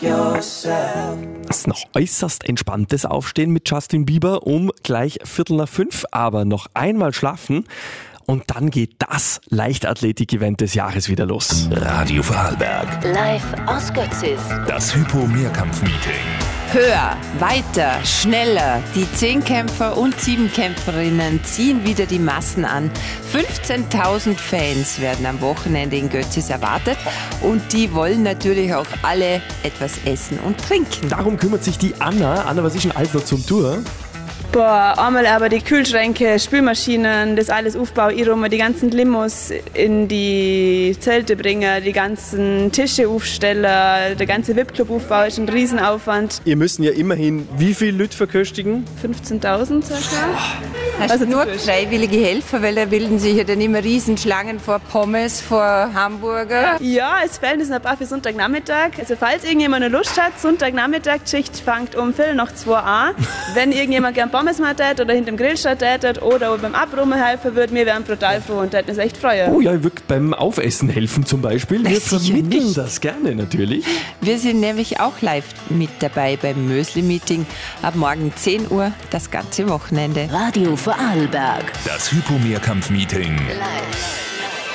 yourself. Das ist noch äußerst entspanntes Aufstehen mit Justin Bieber um gleich 4:45, aber noch einmal schlafen. Und dann geht das Leichtathletik-Event des Jahres wieder los. Radio Vorarlberg. Live aus Götzis. Das Hypo-Mehrkampf-Meeting. Höher, weiter, schneller. Die 10-Kämpfer und 7-Kämpferinnen ziehen wieder die Massen an. 15.000 Fans werden am Wochenende in Götzis erwartet und die wollen natürlich auch alle etwas essen und trinken. Darum kümmert sich die Anna. Anna, was ist denn alles noch zum Tour? Boah, einmal aber die Kühlschränke, Spülmaschinen, das alles Aufbau, die ganzen Limos in die Zelte bringen, die ganzen Tische aufstellen, der ganze VIP-Club-Aufbau ist ein Riesenaufwand. Ihr müsst ja immerhin wie viel Leute verköstigen? 15.000 circa. Hast du nur freiwillige Helfer, weil da bilden sich ja dann immer Riesenschlangen vor Pommes, vor Hamburger. Ja, es fehlen ein paar für Sonntagnachmittag. Also falls irgendjemand eine Lust hat, Sonntagnachmittag, die Schicht fängt um 2 an. Wenn irgendjemand gern Pommes mal tät oder hinter dem Grill tät oder beim Abrummen helfen würde, wir wären brutal froh und hätten uns echt freuen. Oh ja, ihr würdet beim Aufessen helfen zum Beispiel. Wir Sicher vermitteln nicht. das gerne natürlich. Wir sind nämlich auch live mit dabei beim Mösli-Meeting. Ab morgen 10 Uhr, das ganze Wochenende. Radio Vorarlberg. Das Hypo-Mehrkampf-Meeting. Live.